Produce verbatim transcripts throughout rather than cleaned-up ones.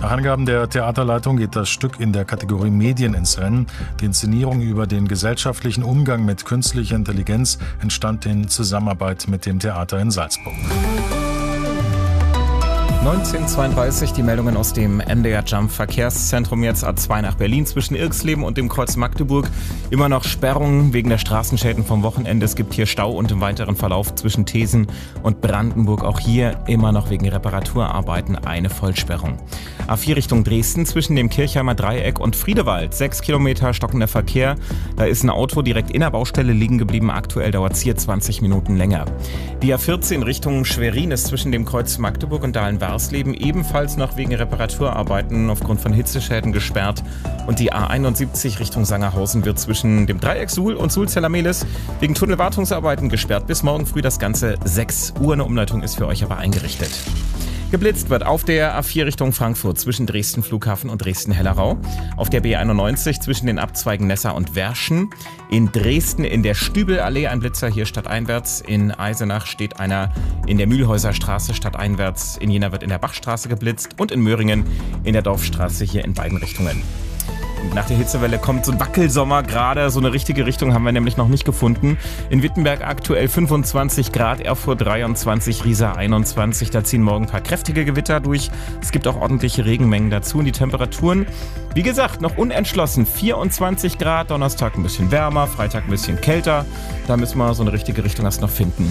Nach Angaben der Theaterleitung geht das Stück in der Kategorie Medien ins Rennen. Die Inszenierung über den gesellschaftlichen Umgang mit künstlicher Intelligenz entstand in Zusammenarbeit mit dem Theater in Salzburg. neunzehn Uhr zweiunddreißig, die Meldungen aus dem M D R Jump Verkehrszentrum, jetzt A zwei nach Berlin zwischen Irxleben und dem Kreuz Magdeburg. Immer noch Sperrungen wegen der Straßenschäden vom Wochenende. Es gibt hier Stau und im weiteren Verlauf zwischen Thesen und Brandenburg. Auch hier immer noch wegen Reparaturarbeiten eine Vollsperrung. A vier Richtung Dresden zwischen dem Kirchheimer Dreieck und Friedewald. Sechs Kilometer stockender Verkehr. Da ist ein Auto direkt in der Baustelle liegen geblieben. Aktuell dauert es hier zwanzig Minuten länger. Die A vierzehn Richtung Schwerin ist zwischen dem Kreuz Magdeburg und Dahlen-Warsleben ebenfalls noch wegen Reparaturarbeiten aufgrund von Hitzeschäden gesperrt. Und die A einundsiebzig Richtung Sangerhausen wird zwischen dem Dreieck Suhl und Suhl-Zeller-Mehlis wegen Tunnelwartungsarbeiten gesperrt. Bis morgen früh das Ganze sechs Uhr. Eine Umleitung ist für euch aber eingerichtet. Geblitzt wird auf der A vier Richtung Frankfurt zwischen Dresden Flughafen und Dresden-Hellerau. Auf der B einundneunzig zwischen den Abzweigen Nessa und Werschen. In Dresden in der Stübelallee ein Blitzer hier stadteinwärts. In Eisenach steht einer in der Mühlhäuser Straße stadteinwärts. In Jena wird in der Bachstraße geblitzt und in Möhringen in der Dorfstraße hier in beiden Richtungen. Und nach der Hitzewelle kommt so ein Wackelsommer gerade. So eine richtige Richtung haben wir nämlich noch nicht gefunden. In Wittenberg aktuell fünfundzwanzig Grad, Erfurt dreiundzwanzig, Riesa einundzwanzig. Da ziehen morgen ein paar kräftige Gewitter durch. Es gibt auch ordentliche Regenmengen dazu. Und die Temperaturen, wie gesagt, noch unentschlossen. vierundzwanzig Grad, Donnerstag ein bisschen wärmer, Freitag ein bisschen kälter. Da müssen wir so eine richtige Richtung erst noch finden.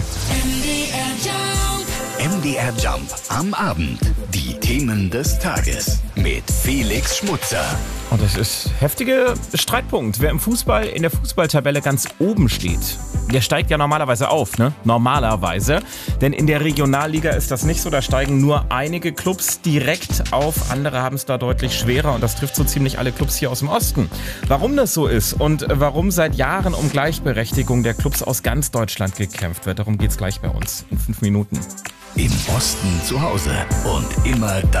M D R Jump am Abend. Die Themen des Tages mit Felix Schmutzer. Und das ist heftiger Streitpunkt. Wer im Fußball in der Fußballtabelle ganz oben steht, der steigt ja normalerweise auf, ne? Normalerweise. Denn in der Regionalliga ist das nicht so. Da steigen nur einige Clubs direkt auf. Andere haben es da deutlich schwerer. Und das trifft so ziemlich alle Clubs hier aus dem Osten. Warum das so ist und warum seit Jahren um Gleichberechtigung der Clubs aus ganz Deutschland gekämpft wird, darum geht's gleich bei uns in fünf Minuten. Im Osten zu Hause und immer da.